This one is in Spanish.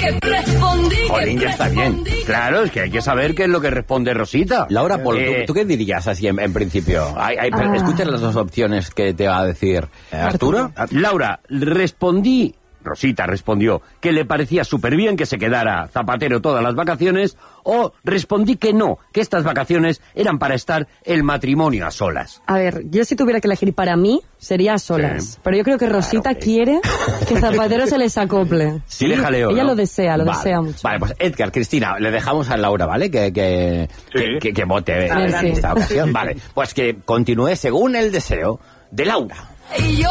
Jolín, ya está bien. Claro, es que hay que saber qué es lo que responde Rosita. Laura Polo, ¿tú qué dirías así en principio? Escucha las dos opciones que te va a decir Arturo. Laura, Rosita respondió que le parecía súper bien que se quedara Zapatero todas las vacaciones, o respondí que no, que estas vacaciones eran para estar el matrimonio a solas. A ver, yo si tuviera que elegir para mí, sería a solas. Sí. Pero yo creo que Rosita quiere que Zapatero se les acople. Sí, le jaleo, ella ¿no? lo desea mucho. Vale, pues Edgar, Cristina, le dejamos a Laura, ¿vale? Que vote en esta ocasión. Vale, pues que continúe según el deseo de Laura.